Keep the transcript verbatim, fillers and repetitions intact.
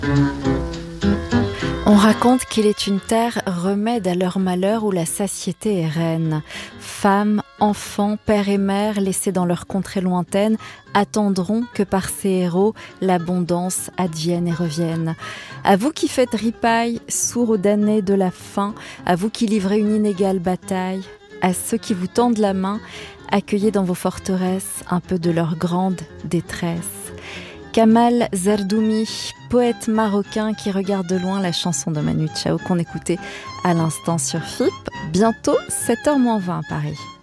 On raconte qu'il est une terre remède à leur malheur où la satiété est reine. Femmes, enfants, pères et mères laissés dans leur contrée lointaine attendront que par ces héros l'abondance advienne et revienne. À vous qui faites ripaille, sourds aux damnés de la faim, à vous qui livrez une inégale bataille, à ceux qui vous tendent la main, accueillez dans vos forteresses un peu de leur grande détresse. Kamal Zerdoumi, poète marocain qui regarde de loin la chanson de Manu Chao qu'on écoutait à l'instant sur F I P. Bientôt sept heures moins vingt à Paris.